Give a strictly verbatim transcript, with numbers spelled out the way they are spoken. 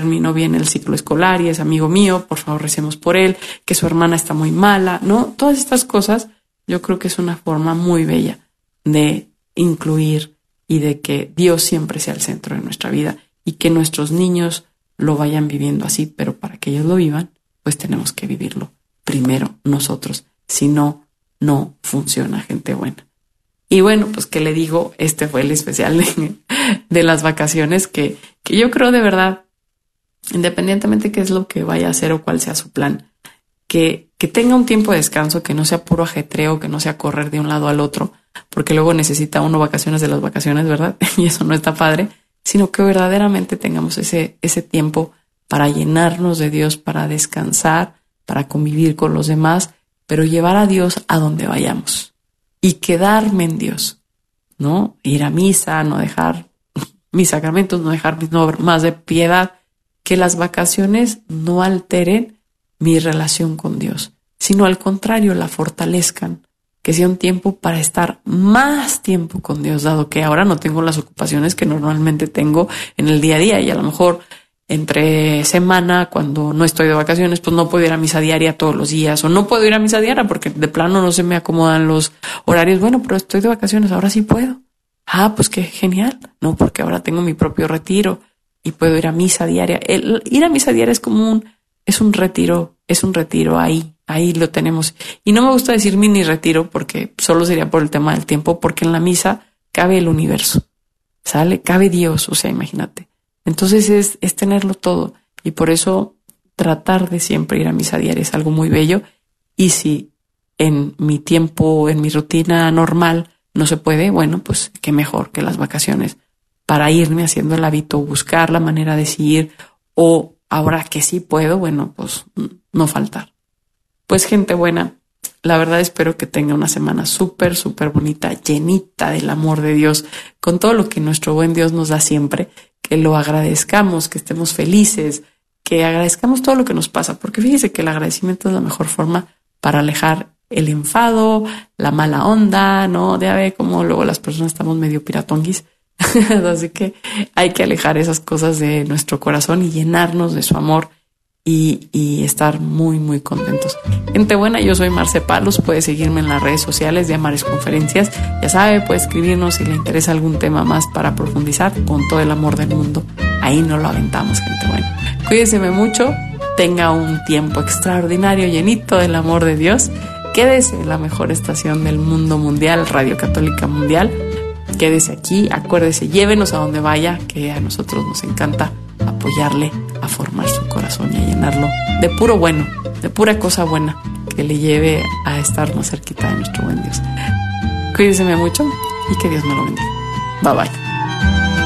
terminó bien el ciclo escolar y es amigo mío, por favor recemos por él, que su hermana está muy mala, ¿no? Todas estas cosas yo creo que es una forma muy bella de incluir y de que Dios siempre sea el centro de nuestra vida y que nuestros niños lo vayan viviendo así, pero para que ellos lo vivan, pues tenemos que vivirlo primero nosotros, si no, no funciona, gente buena. Y bueno, pues qué le digo, este fue el especial de, de las vacaciones que, que yo creo de verdad, independientemente qué es lo que vaya a hacer o cuál sea su plan, que, que tenga un tiempo de descanso, que no sea puro ajetreo, que no sea correr de un lado al otro, porque luego necesita uno vacaciones de las vacaciones, ¿verdad? Y eso no está padre, sino que verdaderamente tengamos ese, ese tiempo para llenarnos de Dios, para descansar, para convivir con los demás, pero llevar a Dios a donde vayamos y quedarme en Dios, ¿no? Ir a misa, no dejar mis sacramentos, no dejar mis normas de piedad, que las vacaciones no alteren mi relación con Dios, sino al contrario, la fortalezcan, que sea un tiempo para estar más tiempo con Dios, dado que ahora no tengo las ocupaciones que normalmente tengo en el día a día y a lo mejor entre semana, cuando no estoy de vacaciones, pues no puedo ir a misa diaria todos los días o no puedo ir a misa diaria porque de plano no se me acomodan los horarios. Bueno, pero estoy de vacaciones, ahora sí puedo. Ah, pues qué genial. No, porque ahora tengo mi propio retiro y puedo ir a misa diaria. El ir a misa diaria es como un, es un retiro, es un retiro ahí, ahí lo tenemos. Y no me gusta decir mini retiro porque solo sería por el tema del tiempo, porque en la misa cabe el universo, ¿sale? Cabe Dios, o sea, imagínate. Entonces es, es tenerlo todo y por eso tratar de siempre ir a misa diaria es algo muy bello. Y si en mi tiempo, en mi rutina normal no se puede, bueno, pues qué mejor que las vacaciones para irme haciendo el hábito, buscar la manera de seguir o ahora que sí puedo, bueno, pues no faltar. Pues gente buena, la verdad espero que tenga una semana súper, súper bonita, llenita del amor de Dios, con todo lo que nuestro buen Dios nos da siempre, que lo agradezcamos, que estemos felices, que agradezcamos todo lo que nos pasa, porque fíjese que el agradecimiento es la mejor forma para alejar el enfado, la mala onda, ¿no? Ya ve cómo luego las personas estamos medio piratonguis, así que hay que alejar esas cosas de nuestro corazón y llenarnos de su amor y, y estar muy, muy contentos. Gente buena, yo soy Marce Palos, puede seguirme en las redes sociales de Amares Conferencias, ya sabe, puede escribirnos si le interesa algún tema más para profundizar con todo el amor del mundo. Ahí nos lo aventamos, gente buena. Cuídese mucho, tenga un tiempo extraordinario, llenito del amor de Dios. Quédese en la mejor estación del mundo mundial, Radio Católica Mundial. Quédese aquí, acuérdese, llévenos a donde vaya, que a nosotros nos encanta apoyarle a formar su corazón y a llenarlo de puro bueno, de pura cosa buena que le lleve a estar más cerquita de nuestro buen Dios. Cuídese mucho y que Dios me lo bendiga. Bye bye.